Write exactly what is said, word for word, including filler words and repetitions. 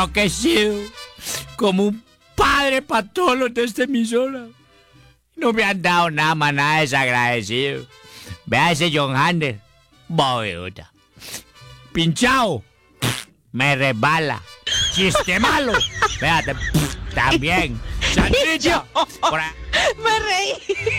enloquecido como un padre para todos los de esta emisora. No me han dado nada más, nada desagradecido. Vea ese John Hander, bobeota. Pinchado, me resbala. Chiste malo, véate, también. Sandrita, por ahí. Me reí.